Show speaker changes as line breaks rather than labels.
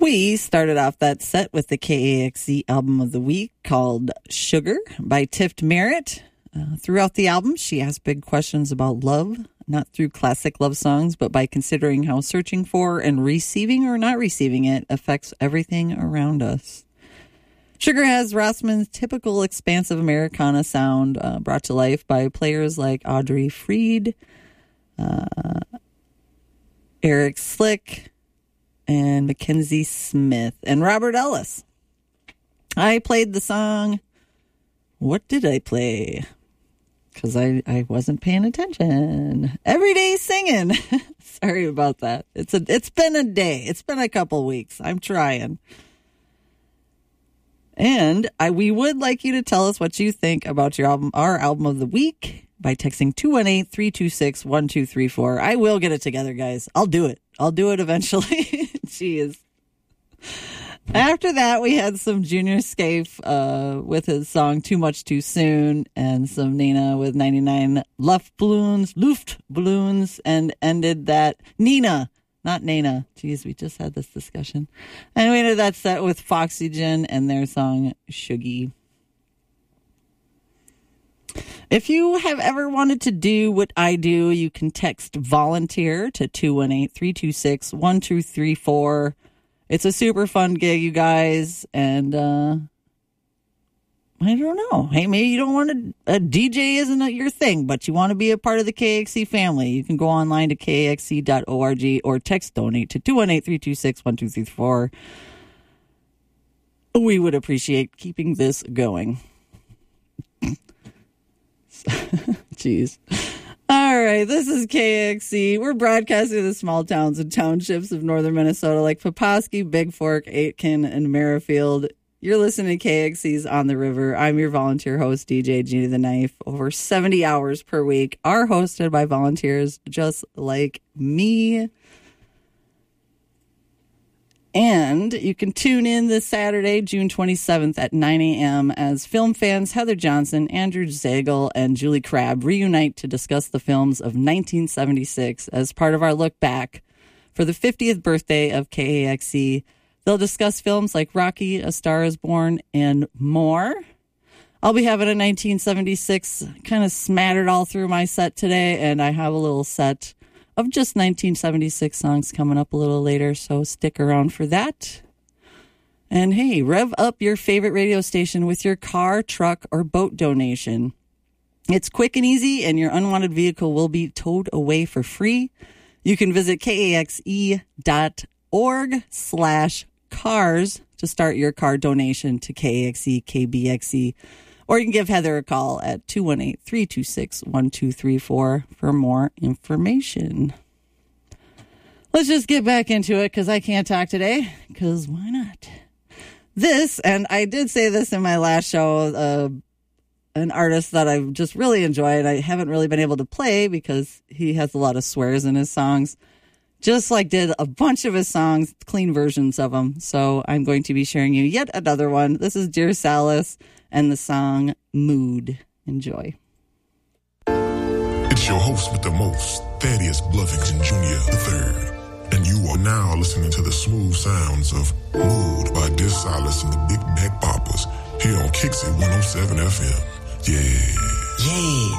We started off that set with the KAXE album of the week called Sugar by Tift Merritt. Throughout the album, she asks big questions about love, not through classic love songs, but by considering how searching for and receiving or not receiving it affects everything around us. Sugar has Rossman's typical expansive Americana sound brought to life by players like Audrey Freed, Eric Slick, and Mackenzie Smith, and Robert Ellis. I played the song. What did I play? Because I wasn't paying attention. Everyday Singing. Sorry about that. It's been a day. It's been a couple weeks. I'm trying. And we would like you to tell us what you think about our album of the week by texting 218-326-1234. I will get it together, guys. I'll do it. I'll do it eventually. Jeez. After that, we had some Junior Scaife with his song Too Much Too Soon, and some Nina with 99 Luftballons, and ended that Nina, not Nana. Jeez, we just had this discussion. And we ended that set with Foxygen and their song Shuggy. If you have ever wanted to do what I do, you can text volunteer to 218-326-1234. It's a super fun gig, you guys, and I don't know. Hey, maybe you don't want a DJ isn't your thing, but you want to be a part of the KAXE family. You can go online to KAXE.org or text donate to 218-326-1234. We would appreciate keeping this going. Jeez. All right, this is KAXE. We're broadcasting to the small towns and townships of northern Minnesota like Peposky, Big Fork, Aitkin, and Merrifield. You're listening to KAXE's On the River. I'm your volunteer host, DJ Jeannie the Knife. Over 70 hours per week are hosted by volunteers just like me. And you can tune in this Saturday, June 27th at 9 a.m. as film fans Heather Johnson, Andrew Zagel, and Julie Crabb reunite to discuss the films of 1976 as part of our look back for the 50th birthday of KAXE. They'll discuss films like Rocky, A Star is Born, and more. I'll be having a 1976 kind of smattered all through my set today, and I have a little set of just 1976 songs coming up a little later, so stick around for that. And hey, rev up your favorite radio station with your car, truck, or boat donation. It's quick and easy, and your unwanted vehicle will be towed away for free. You can visit KAXE.org/cars to start your car donation to KAXE, KBXE. Or you can give Heather a call at 218-326-1234 for more information. Let's just get back into it because I can't talk today, because why not? This, and I did say this in my last show, an artist that I've just really enjoyed. I haven't really been able to play because he has a lot of swears in his songs. Just like did a bunch of his songs, clean versions of them. So I'm going to be sharing you yet another one. This is Dear Salis and the song Mood. Enjoy.
It's your host with the most, Thaddeus Bluffington Jr. III. And you are now listening to the smooth sounds of Mood by Dear Salis and the Big Mac Poppers here on Kicks at 107 FM. Yeah.
Yeah.